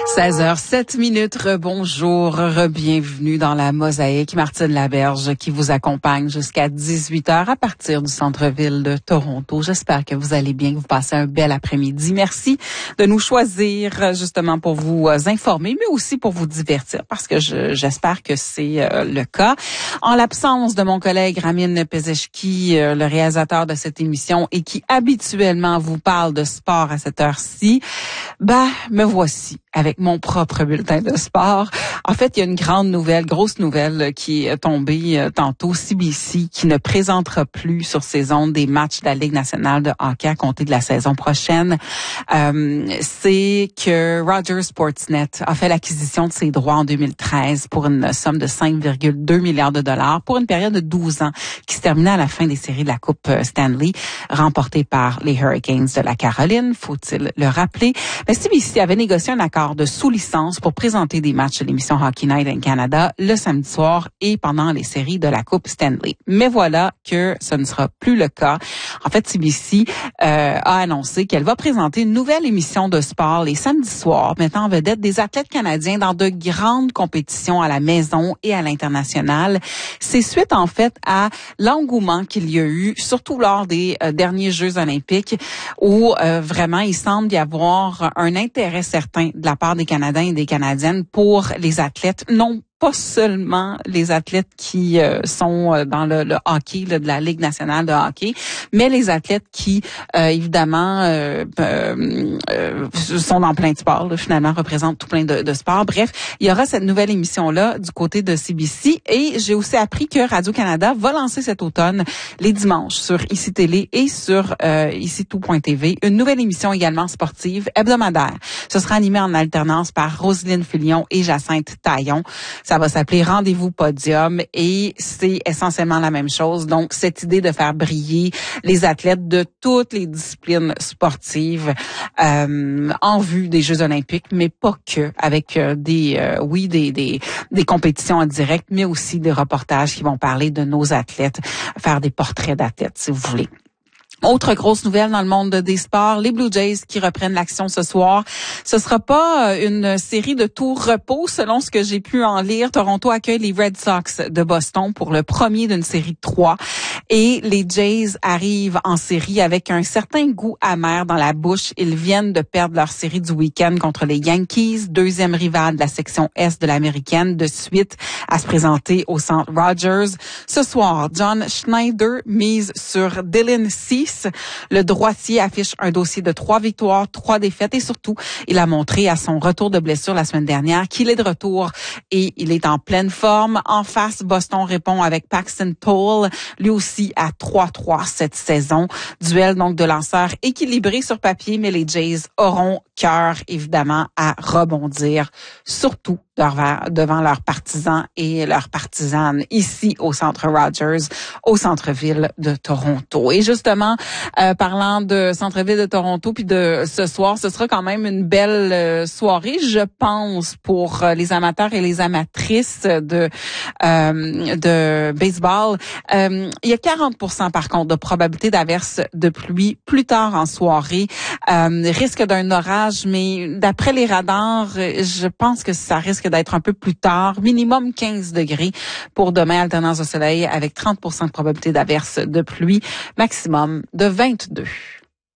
16h07. Bonjour, bienvenue dans la Mosaïque. Martine Laberge qui vous accompagne jusqu'à 18h à partir du centre-ville de Toronto. J'espère que vous allez bien, que vous passez un bel après-midi. Merci de nous choisir justement pour vous informer, mais aussi pour vous divertir, parce que j'espère que c'est le cas. En l'absence de mon collègue Ramin Pezeshki, le réalisateur de cette émission et qui habituellement vous parle de sport à cette heure-ci, me voici avec mon propre bulletin de sport. En fait, il y a une grosse nouvelle qui est tombée tantôt. CBC qui ne présentera plus sur ses ondes des matchs de la Ligue nationale de hockey à compter de la saison prochaine. C'est que Rogers Sportsnet a fait l'acquisition de ses droits en 2013 pour une somme de 5,2 milliards de dollars pour une période de 12 ans qui se terminait à la fin des séries de la Coupe Stanley remportée par les Hurricanes de la Caroline, faut-il le rappeler. Mais CBC avait négocié un accord de sous-licence pour présenter des matchs de l'émission Hockey Night in Canada le samedi soir et pendant les séries de la Coupe Stanley. Mais voilà que ce ne sera plus le cas. En fait, CBC a annoncé qu'elle va présenter une nouvelle émission de sport les samedis soirs, mettant en vedette des athlètes canadiens dans de grandes compétitions à la maison et à l'international. C'est suite, en fait, à l'engouement qu'il y a eu, surtout lors des derniers Jeux olympiques, où vraiment, il semble y avoir un intérêt certain de la part des Canadiens et des Canadiennes pour les athlètes, non pas seulement les athlètes qui sont dans le hockey de la Ligue nationale de hockey, mais les athlètes qui, évidemment, sont dans plein de sports, finalement, représentent tout plein de sports. Bref, il y aura cette nouvelle émission-là du côté de CBC et j'ai aussi appris que Radio-Canada va lancer cet automne, les dimanches, sur ICI Télé et sur ICI-Tout.tv, une nouvelle émission également sportive hebdomadaire. Ce sera animé en alternance par Roselyne Filion et Jacinthe Taillon. Ça va s'appeler Rendez-vous Podium et c'est essentiellement la même chose. Donc, cette idée de faire briller les athlètes de toutes les disciplines sportives en vue des Jeux olympiques, mais pas que, avec des compétitions en direct, mais aussi des reportages qui vont parler de nos athlètes, faire des portraits d'athlètes, si vous voulez. Autre grosse nouvelle dans le monde des sports, les Blue Jays qui reprennent l'action ce soir. Ce sera pas une série de tours repos selon ce que j'ai pu en lire. Toronto accueille les Red Sox de Boston pour le premier d'une série de 3. Et les Jays arrivent en série avec un certain goût amer dans la bouche. Ils viennent de perdre leur série du week-end contre les Yankees, deuxième rival de la section Est de l'Américaine, de suite à se présenter au Centre Rogers. Ce soir, John Schneider mise sur Dylan Cease. Le droitier affiche un dossier de 3 victoires, 3 défaites et surtout, il a montré à son retour de blessure la semaine dernière qu'il est de retour et il est en pleine forme. En face, Boston répond avec Paxton Toll, lui aussi à 3-3 cette saison. Duel donc de lanceurs équilibré sur papier, mais les Jays auront cœur évidemment à rebondir, surtout devant leurs partisans et leurs partisanes ici au Centre Rogers, au centre-ville de Toronto. Et justement, parlant de centre-ville de Toronto puis de ce soir, ce sera quand même une belle soirée, je pense, pour les amateurs et les amatrices de baseball. Il y a 40% par contre de probabilité d'averse de pluie plus tard en soirée. Risque d'un orage, mais d'après les radars, je pense que ça risque d'être un peu plus tard. Minimum 15 degrés pour demain, alternance de soleil avec 30% de probabilité d'averse de pluie. Maximum de 22.